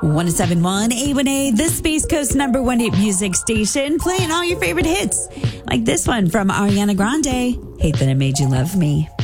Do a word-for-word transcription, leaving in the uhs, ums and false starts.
one oh seven point one A one A, the Space Coast number one hit music station, playing all your favorite hits, like this one from Ariana Grande, Hate That I Made You Love Me.